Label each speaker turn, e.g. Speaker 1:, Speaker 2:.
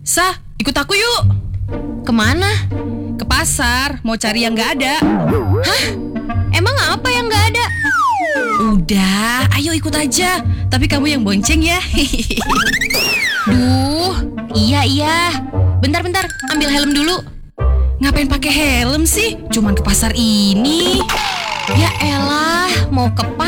Speaker 1: Sah, ikut aku yuk.
Speaker 2: Kemana?
Speaker 1: Ke pasar, mau cari yang gak ada.
Speaker 2: Hah? Emang apa yang nggak ada?
Speaker 1: Udah, ayo ikut aja. Tapi kamu yang bonceng ya.
Speaker 2: Duh, iya. Bentar, ambil helm dulu.
Speaker 1: Ngapain pakai helm sih? Cuman ke pasar ini.
Speaker 2: Ya elah, mau ke